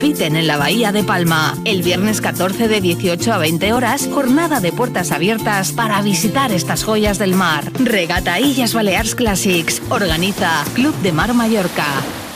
Piten en la Bahía de Palma. El viernes 14 de 18 a 20 horas, jornada de puertas abiertas para visitar estas joyas del mar. Regata Illes Balears Classics. Organiza Club de Mar Mallorca.